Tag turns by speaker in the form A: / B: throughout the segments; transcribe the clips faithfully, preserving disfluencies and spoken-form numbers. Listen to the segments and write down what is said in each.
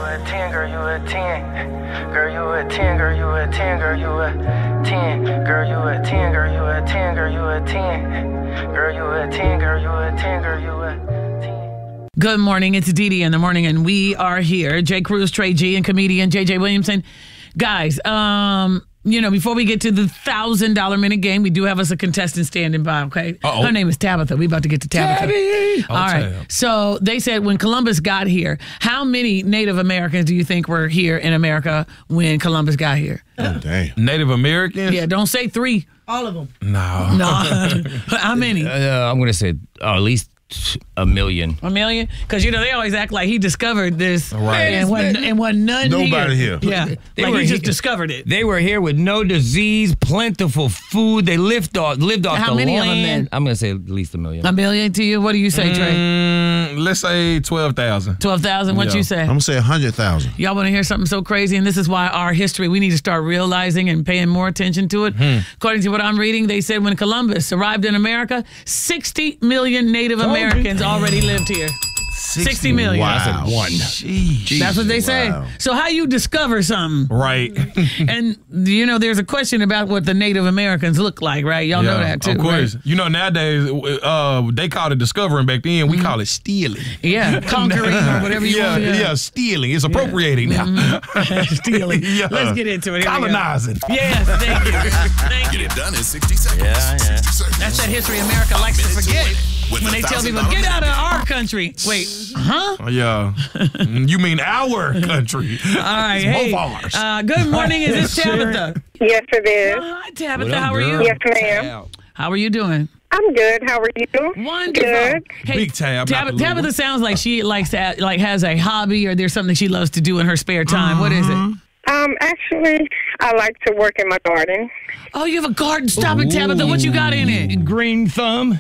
A: a ten, girl, you a ten. Girl, you a ten, girl, you a ten, girl, you a ten. Girl, you a ten, girl, you a ten, girl, you a ten. Girl, you a ten, girl, you a ten, girl, you a ten.
B: Good morning. It's Dee Dee in the morning, and we are here. Jay Cruz, Trey G, and comedian J J Williamson. Guys, um... you know, before we get to the one thousand dollars minute game, we do have us a contestant standing by, okay?
C: Uh-oh.
B: Her name is Tabitha. We about to get to Tabitha.
C: Tabby!
B: All right.
C: Tab.
B: So they said when Columbus got here, how many Native Americans do you think were here in America when Columbus got here?
D: Oh, damn.
C: Native Americans?
B: Yeah, don't say three.
E: All of them.
C: No.
B: No. How many?
F: Uh, I'm going to say uh, at least a million.
B: A million? Because, you know, they always act like he discovered this.
C: Right.
B: And wasn't, and wasn't none
D: Nobody here.
B: Yeah.
F: They
B: like
F: were
B: he just
F: here.
B: discovered it.
F: They were here with no disease, plentiful food. They lived off, lived off
B: How
F: the
B: many of
F: land.
B: them then?
F: I'm going to say at least a million.
B: A million to you? What do you say, Trey?
C: Mm, let's say twelve thousand.
B: twelve thousand? What
C: Yeah.
B: you say?
D: I'm going to say one hundred thousand.
B: Y'all want to hear something so crazy? And this is why our history, we need to start realizing and paying more attention to it.
C: Hmm.
B: According to what I'm reading, they said when Columbus arrived in America, sixty million Native
C: Told you.
B: Americans already lived here. sixty million.
D: Wow.
F: One.
C: Jeez.
B: That's what they say.
D: Wow.
B: So how you discover something?
C: Right.
B: And, you know, there's a question about what the Native Americans look like, right? Y'all know that, too.
C: Of course.
B: right?
C: You know, nowadays, uh, they call it discovering. Back then, we call it stealing.
B: Yeah, conquering or whatever you
C: yeah,
B: want.
C: yeah, stealing. It's appropriating now.
B: Stealing.
C: Yeah.
B: Let's get into it. Here we go.
C: Colonizing.
B: Yes, thank you. Thank you.
G: Get it done in sixty seconds.
F: Yeah, yeah.
G: sixty seconds.
B: That's that history America likes to
G: Minute to
B: forget.
G: win it with
B: When
G: the
B: they tell people,
G: one thousand
B: get out of
G: dollars
B: our country. Wait, huh?
C: Oh, yeah. Mm, you mean our country.
B: All right,
C: It's
B: hey.
C: both ours.
B: Uh, good morning. Is this Tabitha?
H: Yes, it is.
B: Oh, hi, Tabitha.
F: What up,
B: How are
F: girl?
B: you?
H: Yes, ma'am.
B: How are you doing?
H: I'm good. How are you?
B: Wonderful.
H: Good.
B: Hey,
C: Big Tab, not
B: Tab-
C: the little
B: Tabitha
C: one.
B: sounds like she likes to, like has a hobby or there's something she loves to do in her spare time. What is it?
H: Um, actually, I like to work in my garden.
B: Oh, you have a garden. Stop it, Tabitha. What you got in it?
F: Green thumb.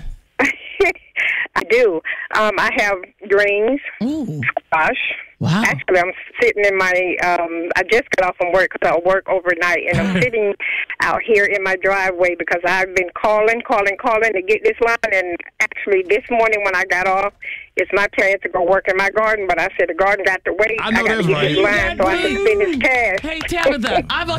H: I do. Um, I have greens,
B: Ooh,
H: squash.
B: wow.
H: Actually, I'm sitting in my, um, I just got off from work because I work overnight, and I'm sitting out here in my driveway because I've been calling, calling, calling to get this line, and actually this morning when I got off, it's my plan to go work in my garden, but I said the garden got to wait.
C: I know
H: got to
C: that's
H: get
C: right.
H: this line so I can spend this cash.
B: Hey, Tabitha, I've